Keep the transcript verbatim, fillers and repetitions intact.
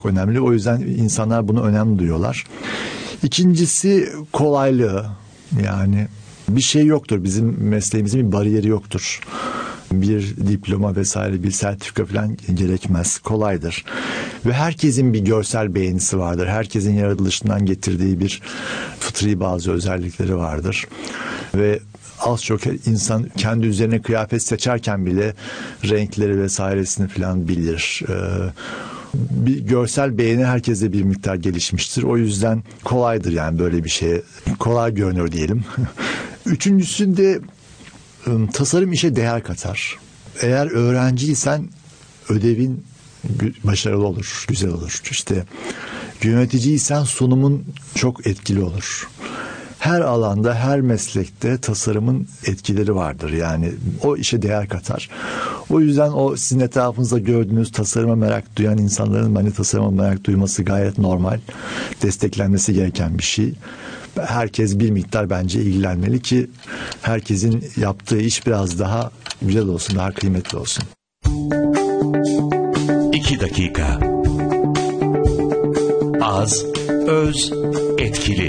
önemli. O yüzden insanlar bunu önem duyuyorlar. İkincisi kolaylığı. Yani bir şey yoktur. Bizim mesleğimizin bir bariyeri yoktur. Bir diploma vesaire, bir sertifika falan gerekmez. Kolaydır. Ve herkesin bir görsel beğenisi vardır. Herkesin yaratılışından getirdiği bir fıtri bazı özellikleri vardır. Ve az çok insan kendi üzerine kıyafet seçerken bile renkleri vesairesini falan bilir. Ee, bir görsel beğeni herkese bir miktar gelişmiştir. O yüzden kolaydır yani böyle bir şeye. Kolay görünür diyelim. Üçüncüsünde tasarım işe değer katar. Eğer öğrenciysen ödevin başarılı olur, güzel olur. İşte yöneticiysen sunumun çok etkili olur. Her alanda, her meslekte tasarımın etkileri vardır. Yani o işe değer katar. O yüzden o sizin etrafınızda gördüğünüz tasarıma merak duyan insanların bence tasarıma merak duyması gayet normal. Desteklenmesi gereken bir şey. Herkes bir miktar bence ilgilenmeli ki herkesin yaptığı iş biraz daha güzel olsun, daha kıymetli olsun. İki dakika. Az, öz, etkili.